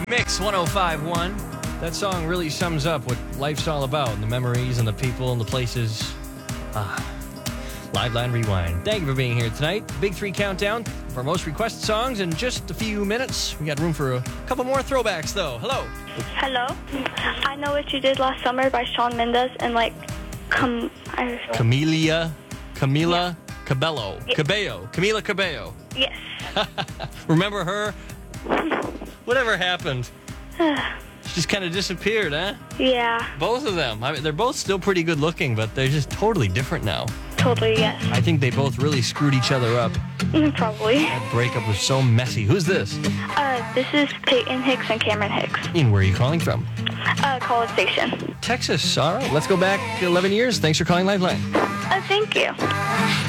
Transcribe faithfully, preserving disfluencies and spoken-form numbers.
Mix one oh five point one. That song really sums up what life's all about, and the memories and the people and the places. Ah, Liveline Rewind. Thank you for being here tonight. Big Three Countdown for most requested songs in just a few minutes. We got room for a couple more throwbacks, though. Hello. Hello. I Know What You Did Last Summer by Shawn Mendes and like, com- I Camelia, Camila Cabello. Yes. Cabello. Camila Cabello. Yes. Remember her? Whatever happened? She just kind of disappeared, huh? Yeah. Both of them. I mean, they're both still pretty good looking, but they're just totally different now. Totally, yes. I think they both really screwed each other up. Mm, Probably. That breakup was so messy. Who's this? Uh, this is Peyton Hicks and Cameron Hicks. And where are you calling from? Uh, College Station. Texas. All right, let's go back eleven years. Thanks for calling Lifeline. Uh, thank you.